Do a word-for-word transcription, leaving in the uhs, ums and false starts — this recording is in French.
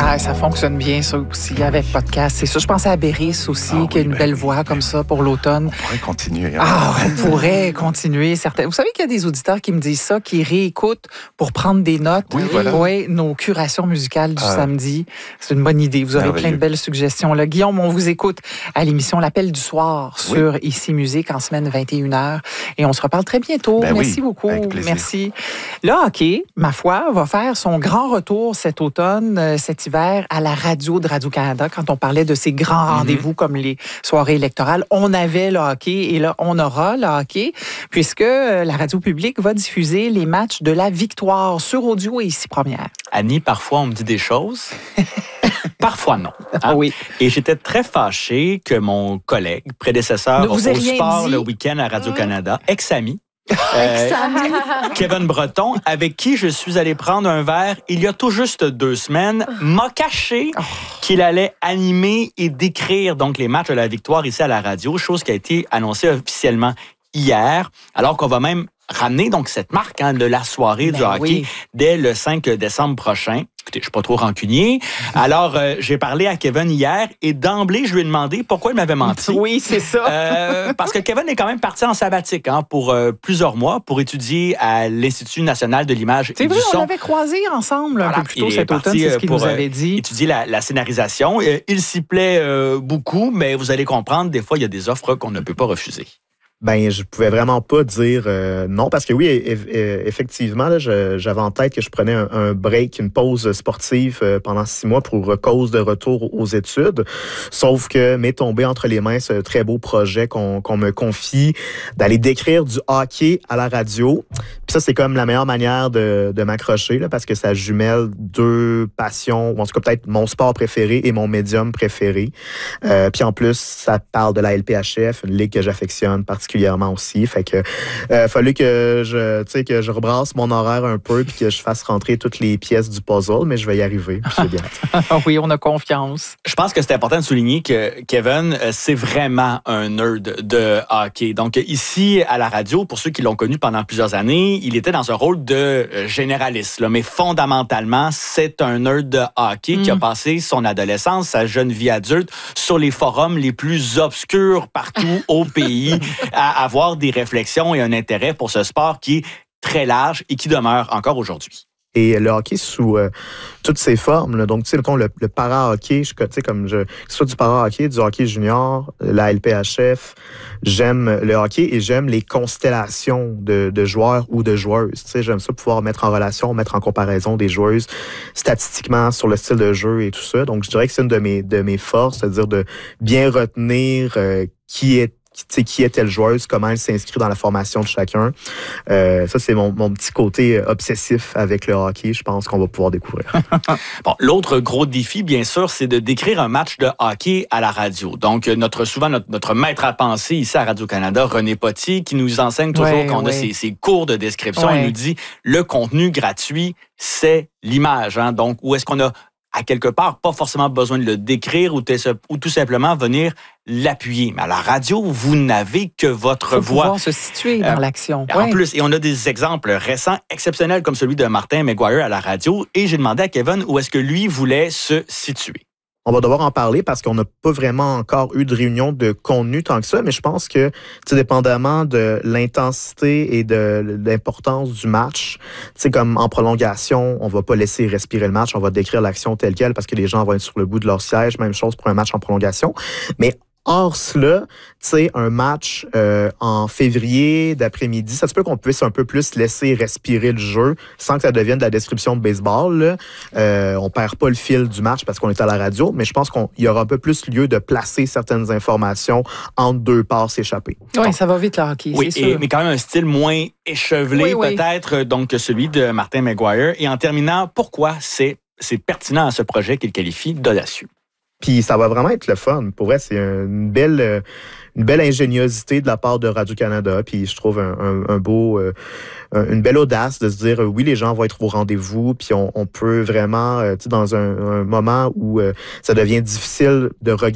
Ah, ça fonctionne bien, ça aussi, avec podcast. C'est ça. Je pensais à Béris aussi, ah, qui oui, a une ben, belle voix comme ça pour l'automne. On pourrait continuer. Hein? Ah, on pourrait continuer. Certains... Vous savez qu'il y a des auditeurs qui me disent ça, qui réécoutent pour prendre des notes. Oui, voilà. Oui, nos curations musicales du ah. samedi. C'est une bonne idée. Vous aurez Merveilleux. plein de belles suggestions. Là. Guillaume, on vous écoute à l'émission L'Appel du soir oui. sur Ici Musique en semaine vingt et une heures. Et on se reparle très bientôt. Ben Merci oui, beaucoup. avec plaisir. Merci. Le hockey, ma foi, va faire son grand retour cet automne, cet hiver, à la radio de Radio-Canada. Quand on parlait de ces grands mm-hmm. rendez-vous comme les soirées électorales, on avait le hockey et là, on aura le hockey, puisque la radio publique va diffuser les matchs de la victoire sur audio et Ici Première. Annie, parfois, on me dit des choses. Parfois, non. Hein? Ah oui. Et j'étais très fâché que mon collègue, prédécesseur au sport dit. le week-end à Radio-Canada, ex-ami, Euh, Kevin Breton, avec qui je suis allé prendre un verre il y a tout juste deux semaines, m'a caché oh. qu'il allait animer et décrire donc les matchs de la victoire ici à la radio, chose qui a été annoncée officiellement hier, alors qu'on va même ramener donc cette marque hein, de la soirée ben du hockey oui. dès le cinq décembre prochain. Écoutez, je suis pas trop rancunier. Alors, euh, j'ai parlé à Kevin hier et d'emblée, je lui ai demandé pourquoi il m'avait menti. Oui, c'est ça. euh, parce que Kevin est quand même parti en sabbatique hein, pour euh, plusieurs mois pour étudier à l'Institut national de l'image c'est et vrai, du son. On l'avait croisé ensemble un voilà, peu plus tôt cet automne, c'est ce qu'il pour, nous avait dit. Euh, étudier la, la scénarisation. Il s'y plaît euh, beaucoup, mais vous allez comprendre, des fois, il y a des offres qu'on ne peut pas refuser. Ben, je pouvais vraiment pas dire euh, non, parce que oui, effectivement, là, je, j'avais en tête que je prenais un, un break, une pause sportive euh, pendant six mois pour cause de retour aux études. Sauf que m'est tombé entre les mains ce très beau projet qu'on, qu'on me confie d'aller décrire du hockey à la radio. Puis ça, c'est comme la meilleure manière de, de m'accrocher, là, parce que ça jumelle deux passions, ou en tout cas peut-être mon sport préféré et mon médium préféré. Euh, puis en plus, ça parle de la L P H F, une ligue que j'affectionne particulièrement. particulièrement aussi. Fait que euh, fallu que je, tu sais, que je rebrasse mon horaire un peu puis que je fasse rentrer toutes les pièces du puzzle, mais je vais y arriver. C'est bien. Oui, on a confiance. Je pense que c'est important de souligner que Kevin, c'est vraiment un nerd de hockey. Donc ici à la radio, pour ceux qui l'ont connu pendant plusieurs années, il était dans un rôle de généraliste, là, mais fondamentalement, c'est un nerd de hockey mm. qui a passé son adolescence, sa jeune vie adulte sur les forums les plus obscurs partout au pays. À avoir des réflexions et un intérêt pour ce sport qui est très large et qui demeure encore aujourd'hui. Et le hockey sous euh, toutes ses formes. Là. Donc, tu sais, le, le para-hockey, je, comme je, que ce soit du para-hockey, du hockey junior, la L P H F, j'aime le hockey et j'aime les constellations de, de joueurs ou de joueuses. Tu sais, j'aime ça pouvoir mettre en relation, mettre en comparaison des joueuses statistiquement sur le style de jeu et tout ça. Donc, je dirais que c'est une de mes, de mes forces, c'est-à-dire de bien retenir euh, qui est Qui, qui est telle joueuse, comment elle s'inscrit dans la formation de chacun. Euh, ça, c'est mon, mon petit côté obsessif avec le hockey. Je pense qu'on va pouvoir découvrir. Bon, l'autre gros défi, bien sûr, c'est de décrire un match de hockey à la radio. Donc, notre souvent, notre, notre maître à penser ici à Radio-Canada, René Potier, qui nous enseigne toujours ouais, qu'on ouais. a ces, ces cours de description. Ouais. Il nous dit, le contenu gratuit, c'est l'image. Hein? Donc, où est-ce qu'on a à quelque part, pas forcément besoin de le décrire ou, ou tout simplement venir l'appuyer. Mais à la radio, vous n'avez que votre Faut voix. Pouvoir se situer dans euh, l'action. En ouais. plus, et on a des exemples récents, exceptionnels, comme celui de Martin McGuire à la radio. Et j'ai demandé à Kevin où est-ce que lui voulait se situer. On va devoir en parler parce qu'on n'a pas vraiment encore eu de réunion de contenu tant que ça, mais je pense que, dépendamment de l'intensité et de l'importance du match, comme en prolongation, on va pas laisser respirer le match, on va décrire l'action telle quelle parce que les gens vont être sur le bout de leur siège, même chose pour un match en prolongation. Mais hors cela, tu sais, un match euh, en février d'après-midi, ça se peut qu'on puisse un peu plus laisser respirer le jeu sans que ça devienne de la description de baseball. Là. Euh, on perd pas le fil du match parce qu'on est à la radio, mais je pense qu'il y aura un peu plus lieu de placer certaines informations entre deux passes échappées. Oui, donc, ça va vite le hockey, oui, c'est et, sûr. Mais quand même un style moins échevelé oui, peut-être oui. donc que celui de Martin McGuire. Et en terminant, pourquoi c'est, c'est pertinent à ce projet qu'il qualifie d'audacieux? Puis ça va vraiment être le fun. Pour vrai, c'est une belle, une belle ingéniosité de la part de Radio-Canada. Puis je trouve un, un, un beau, euh, une belle audace de se dire, oui, les gens vont être au rendez-vous. Puis on, on peut vraiment, euh, tu sais, dans un, un moment où euh, ça devient difficile de regarder